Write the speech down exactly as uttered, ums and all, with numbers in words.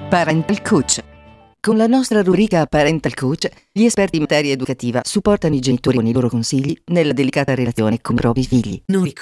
Parental Coach. Con la nostra rubrica Parental Coach, gli esperti in materia educativa supportano i genitori con i loro consigli nella delicata relazione con i propri figli. Non